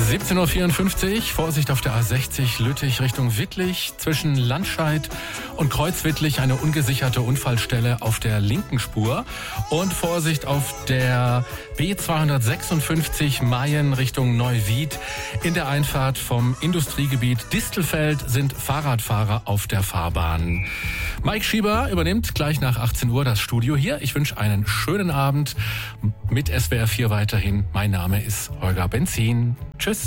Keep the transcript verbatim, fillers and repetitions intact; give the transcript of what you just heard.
siebzehn Uhr vierundfünfzig, Vorsicht auf der A sechzig Lüttich Richtung Wittlich. Zwischen Landscheid und Kreuzwittlich eine ungesicherte Unfallstelle auf der linken Spur. Und Vorsicht auf der B zweihundertsechsundfünfzig Mayen Richtung Neuwied. In der Einfahrt vom Industriegebiet Distelfeld sind Fahrradfahrer auf der Fahrbahn. Mike Schieber übernimmt gleich nach achtzehn Uhr das Studio hier. Ich wünsche einen schönen Abend mit S W R vier weiterhin. Mein Name ist Holger Benzin. Tschüss.